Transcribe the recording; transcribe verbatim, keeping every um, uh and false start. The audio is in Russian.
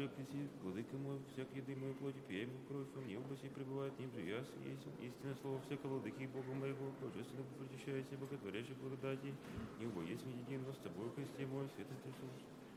Приси, владыка мой, всяк еды мою плоти, пья ему кровь, во мне упаси, пребывает, ним живя, есть истинное слово всякого владыки Бога моего, божественно причащайся, боготворящих благодати, не убоись мне един, но с тобой, Христе мой, святость Иисус.